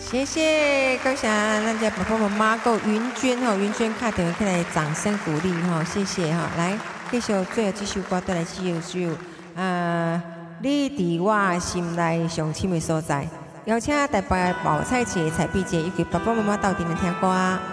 谢谢，感谢咱家爸爸妈妈够云娟吼，云娟打电话起来，掌声鼓励吼，谢谢哈。来，继续最后这首歌带来这首你伫我心内上深的所在，邀请台北宝菜节、彩碧姐以及爸爸妈妈到店来听歌。